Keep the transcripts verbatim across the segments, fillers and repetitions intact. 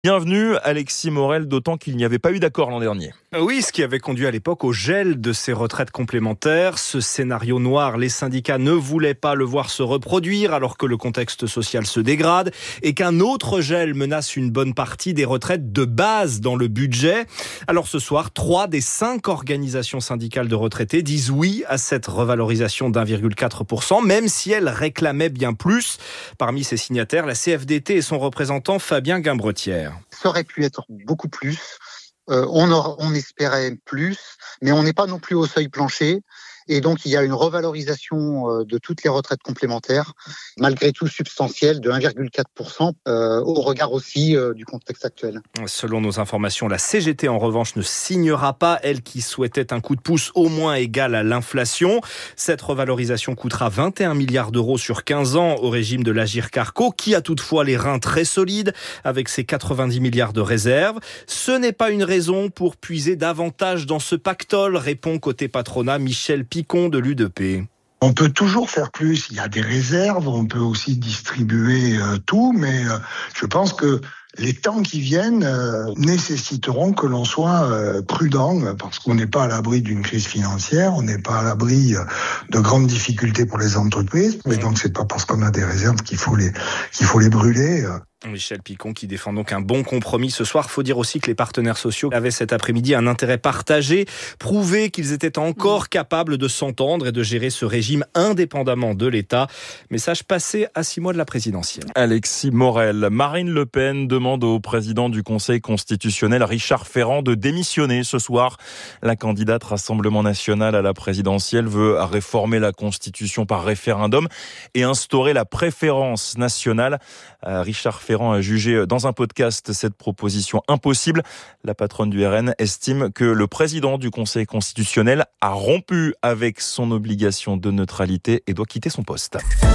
Bienvenue Alexis Morel, d'autant qu'il n'y avait pas eu d'accord l'an dernier. Oui, ce qui avait conduit à l'époque au gel de ces retraites complémentaires. Ce scénario noir, les syndicats ne voulaient pas le voir se reproduire alors que le contexte social se dégrade et qu'un autre gel menace une bonne partie des retraites de base dans le budget. Alors ce soir, trois des cinq organisations syndicales de retraités disent oui à cette revalorisation d'un virgule quatre pour cent, même si elles réclamaient bien plus. Parmi ces signataires, la C F D T et son représentant Fabien Guimbretière. Ça aurait pu être beaucoup plus, euh, on, aura, on espérait plus, mais on n'est pas non plus au seuil plancher. Et donc, il y a une revalorisation de toutes les retraites complémentaires, malgré tout substantielle, de un virgule quatre pour cent, euh, au regard aussi euh, du contexte actuel. Selon nos informations, la C G T, en revanche, ne signera pas, elle qui souhaitait un coup de pouce au moins égal à l'inflation. Cette revalorisation coûtera vingt et un milliards d'euros sur quinze ans au régime de l'Agirc-Arrco, qui a toutefois les reins très solides, avec ses quatre-vingt-dix milliards de réserves. Ce n'est pas une raison pour puiser davantage dans ce pactole, répond côté patronat Michel Picon de l'U D P. On peut toujours faire plus, il y a des réserves, on peut aussi distribuer euh, tout, mais euh, je pense que les temps qui viennent euh, nécessiteront que l'on soit euh, prudent, parce qu'on n'est pas à l'abri d'une crise financière, on n'est pas à l'abri euh, de grandes difficultés pour les entreprises, mais donc c'est pas parce qu'on a des réserves qu'il faut les, qu'il faut les brûler. Euh. Michel Picon qui défend donc un bon compromis ce soir. Faut dire aussi que les partenaires sociaux avaient cet après-midi un intérêt partagé, prouver qu'ils étaient encore capables de s'entendre et de gérer ce régime indépendamment de l'État. Message passé à six mois de la présidentielle. Alexis Morel. Marine Le Pen demande au président du Conseil constitutionnel, Richard Ferrand, de démissionner ce soir. La candidate Rassemblement national à la présidentielle veut réformer la Constitution par référendum et instaurer la préférence nationale. Richard Ferrand a jugé dans un podcast cette proposition impossible. La patronne du R N estime que le président du Conseil constitutionnel a rompu avec son obligation de neutralité et doit quitter son poste.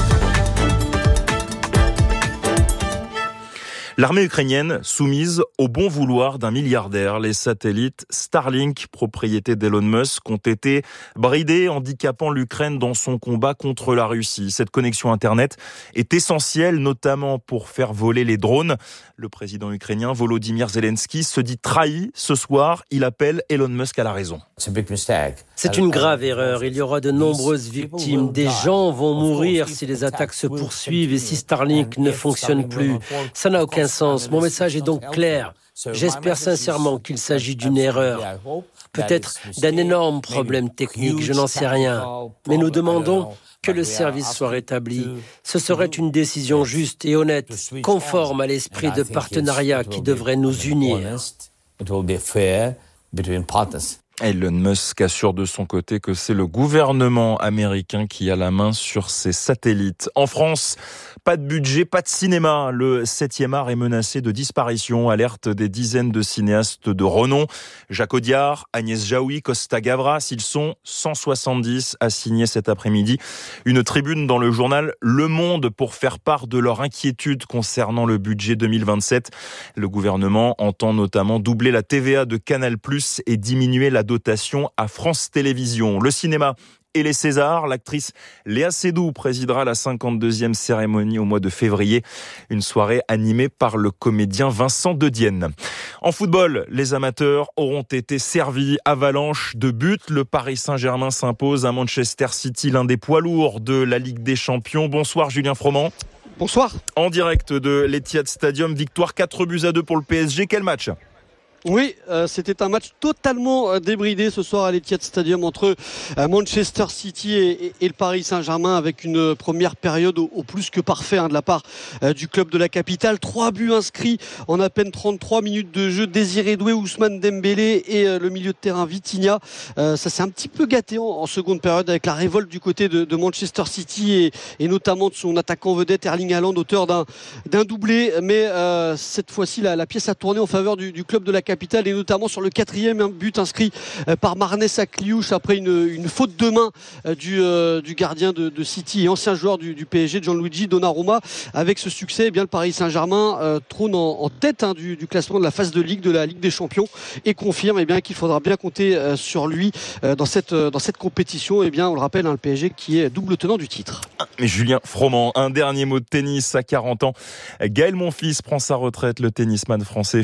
L'armée ukrainienne soumise au bon vouloir d'un milliardaire. Les satellites Starlink, propriété d'Elon Musk, ont été bridés, handicapant l'Ukraine dans son combat contre la Russie. Cette connexion Internet est essentielle, notamment pour faire voler les drones. Le président ukrainien Volodymyr Zelensky se dit trahi ce soir. Il appelle Elon Musk à la raison. C'est une grave erreur. Il y aura de nombreuses victimes. Des gens vont mourir si les attaques se poursuivent et si Starlink ne fonctionne plus. Ça n'a aucun sens. Mon message est donc clair. J'espère sincèrement qu'il s'agit d'une erreur. Peut-être d'un énorme problème technique, je n'en sais rien. Mais nous demandons que le service soit rétabli. Ce serait une décision juste et honnête, conforme à l'esprit de partenariat qui devrait nous unir. Elon Musk assure de son côté que c'est le gouvernement américain qui a la main sur ces satellites. En France, pas de budget, pas de cinéma. Le septième art est menacé de disparition. Alerte des dizaines de cinéastes de renom. Jacques Audiard, Agnès Jaoui, Costa Gavras. Ils sont cent soixante-dix à signer cet après-midi une tribune dans le journal Le Monde pour faire part de leur inquiétude concernant le budget deux mille vingt-sept. Le gouvernement entend notamment doubler la T V A de Canal plus, et diminuer la dotation à France Télévisions. Le cinéma et les Césars, l'actrice Léa Seydoux présidera la cinquante-deuxième cérémonie au mois de février. Une soirée animée par le comédien Vincent Dedienne. En football, les amateurs auront été servis. Avalanche de buts. Le Paris Saint-Germain s'impose à Manchester City, l'un des poids lourds de la Ligue des Champions. Bonsoir Julien Froment. Bonsoir. En direct de l'Etihad Stadium, victoire quatre buts à deux pour le P S G. Quel match ? Oui, euh, c'était un match totalement euh, débridé ce soir à l'Etihad Stadium entre euh, Manchester City et, et, et le Paris Saint-Germain, avec une euh, première période au, au plus que parfait hein, de la part euh, du club de la capitale. Trois buts inscrits en à peine trente-trois minutes de jeu. Désiré Doué, Ousmane Dembélé et euh, le milieu de terrain Vitinha. Euh, ça s'est un petit peu gâté en, en seconde période avec la révolte du côté de, de Manchester City et, et notamment de son attaquant vedette Erling Haaland, auteur d'un, d'un doublé. Mais euh, cette fois-ci, la, la pièce a tourné en faveur du, du club de la capitale. capitale et notamment sur le quatrième but inscrit par Marnès Akliouche après une, une faute de main du, euh, du gardien de, de City et ancien joueur du, du P S G, Gianluigi Donnarumma. Avec ce succès, eh bien, le Paris Saint-Germain euh, trône en, en tête hein, du, du classement de la phase de Ligue de la Ligue des Champions et confirme eh bien, qu'il faudra bien compter euh, sur lui euh, dans, cette, euh, dans cette compétition. Eh bien, on le rappelle, hein, le P S G qui est double tenant du titre. Mais Julien Froment, un dernier mot de tennis à quarante ans. Gaël Monfils prend sa retraite, le tennisman français